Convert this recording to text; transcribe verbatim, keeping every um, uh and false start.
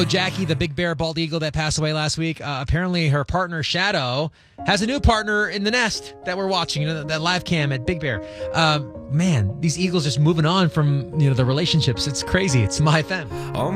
Jackie, the big bear bald eagle that passed away last week, uh, apparently her partner Shadow has a new partner in the nest that we're watching, you know, that, that live cam at Big Bear. Uh, man, these eagles just moving on from, you know, the relationships. It's crazy. It's My F M.